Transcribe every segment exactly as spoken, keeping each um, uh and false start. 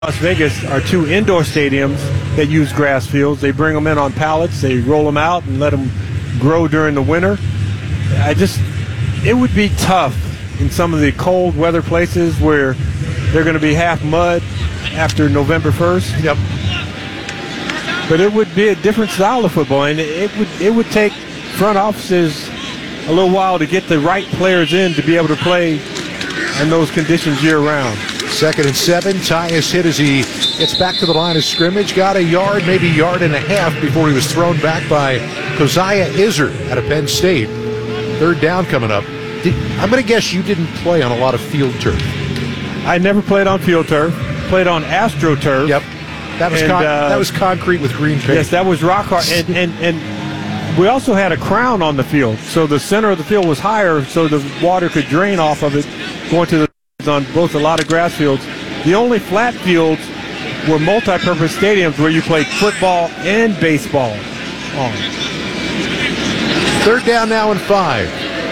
Las Vegas are two indoor stadiums that use grass fields. They bring them in on pallets, they roll them out and let them grow during the winter. I just, it would be tough in some of the cold weather places where they're going to be half mud after November first. Yep. But it would be a different style of football, and it would it would take front offices a little while to get the right players in to be able to play in those conditions year-round. Second and seven. Tyus hit as he gets back to the line of scrimmage. Got a yard, maybe yard and a half before he was thrown back by Keziah Izzard out of Penn State. Third down coming up. Did, I'm going to guess you didn't play on a lot of field turf. I never played on field turf. Played on AstroTurf. Yep. That was and, con- uh, that was concrete with green paint. Yes, that was rock hard. And, and, and we also had a crown on the field. So the center of the field was higher so the water could drain off of it going to the on both a lot of grass fields. The only flat fields were multi-purpose stadiums where you played football and baseball on. Third down now and five.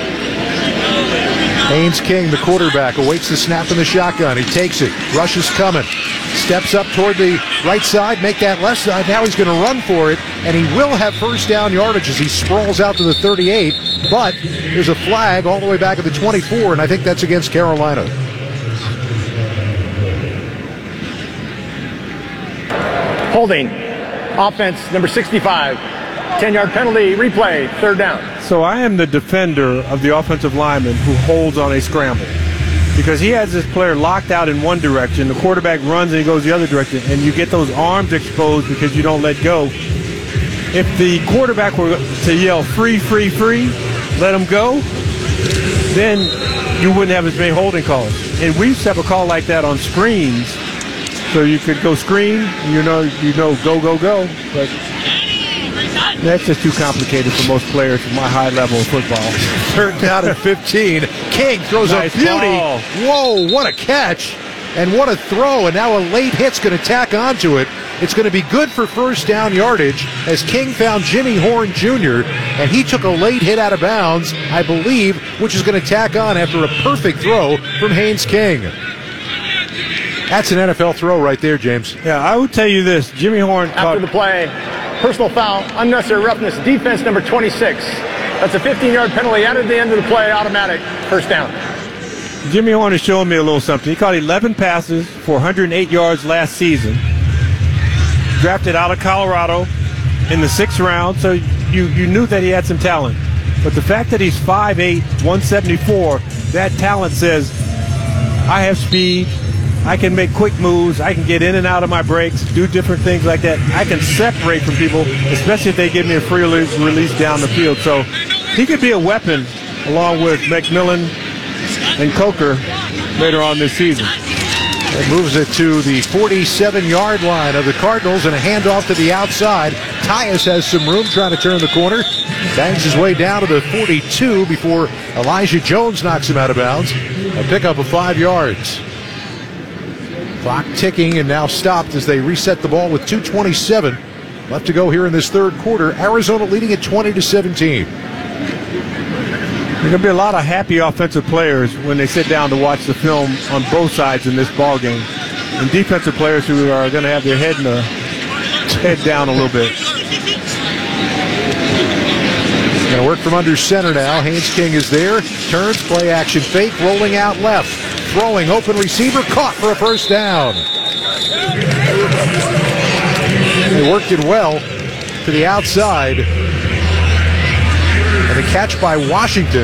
Haynes King, the quarterback, awaits the snap in the shotgun. He takes it. Rush is coming. Steps up toward the right side, make that left side. Now he's going to run for it, and he will have first down yardage as he sprawls out to the thirty-eight. But there's a flag all the way back at the twenty-four, and I think that's against Carolina. Holding. Offense, number sixty-five. ten-yard penalty, replay, third down. So I am the defender of the offensive lineman who holds on a scramble. Because he has this player locked out in one direction, the quarterback runs and he goes the other direction, and you get those arms exposed because you don't let go. If the quarterback were to yell, free, free, free, let him go, then you wouldn't have as many holding calls. And we used to have a call like that on screens. So you could go screen, you know, you know, go, go, go. But that's just too complicated for most players at my high level of football. Third down at fifteen. King throws Nice a beauty. ball. Whoa, what a catch. And what a throw. And now a late hit's going to tack onto it. It's going to be good for first down yardage as King found Jimmy Horn Junior And he took a late hit out of bounds, I believe, which is going to tack on after a perfect throw from Haynes King. That's an N F L throw right there, James. Yeah, I would tell you this. Jimmy Horn After caught the play, personal foul, unnecessary roughness, defense number twenty-six. That's a fifteen-yard penalty added at the end of the play, automatic, first down. Jimmy Horn is showing me a little something. He caught eleven passes for one hundred eight yards last season. Drafted out of Colorado in the sixth round, so you, you knew that he had some talent. But the fact that he's five eight, one seventy-four, that talent says, I have speed, I can make quick moves, I can get in and out of my breaks, do different things like that. I can separate from people, especially if they give me a free release down the field. So he could be a weapon along with McMillan and Coker later on this season. It moves it to the forty-seven-yard line of the Cardinals and a handoff to the outside. Tyus has some room trying to turn the corner. Bangs his way down to the forty-two before Elijah Jones knocks him out of bounds. A pickup of five yards. Clock ticking and now stopped as they reset the ball with two twenty-seven left to go here in this third quarter. Arizona leading at twenty to seventeen. There are going to be a lot of happy offensive players when they sit down to watch the film on both sides in this ball game, and defensive players who are going to have their head in the head down a little bit. Going to work from under center now. Haynes King is there. Turns, play action fake, rolling out left. Throwing, open receiver, caught for a first down. They worked it well to the outside. And a catch by Washington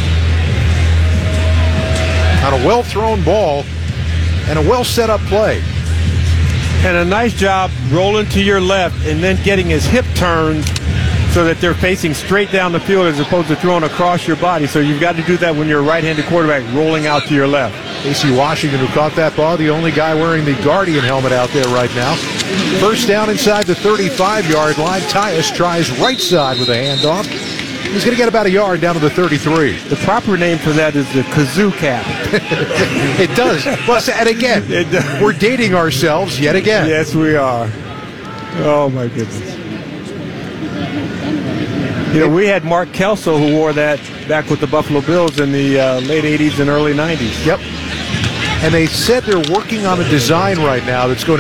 on a well-thrown ball and a well-set-up play. And a nice job rolling to your left and then getting his hip turned so that they're facing straight down the field as opposed to throwing across your body. So you've got to do that when you're a right-handed quarterback rolling out to your left. Casey Washington, who caught that ball, the only guy wearing the Guardian helmet out there right now. First down inside the thirty-five-yard line. Tyus tries right side with a handoff. He's going to get about a yard down to the thirty-three. The proper name for that is the kazoo cap. It does. Plus, and again, It does. we're dating ourselves yet again. Yes, we are. Oh, my goodness. You know, we had Mark Kelso who wore that back with the Buffalo Bills in the uh, late eighties and early nineties. Yep. and they said they're working on a design right now that's going to